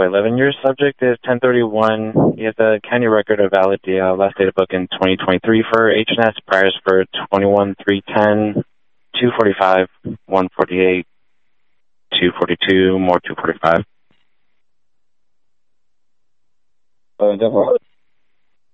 10-11. Your subject is 1031. He has a county record of valid last data book in 2023 for HNS. Priors for 21-310, 245, 148, 242, more 245. Definitely.